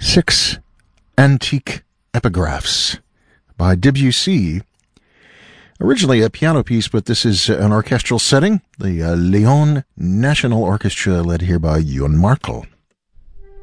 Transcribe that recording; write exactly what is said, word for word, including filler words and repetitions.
Six Antique Epigraphs by Debussy. Originally a piano piece, but this is an orchestral setting. The uh, Lyon National Orchestra, led here by Jon Markel.